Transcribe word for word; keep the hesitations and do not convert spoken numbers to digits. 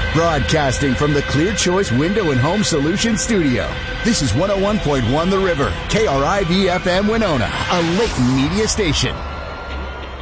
Broadcasting from the Clear Choice Window and Home Solutions studio. This is one oh one point one The River, K R I V F M Winona, a Layton media station.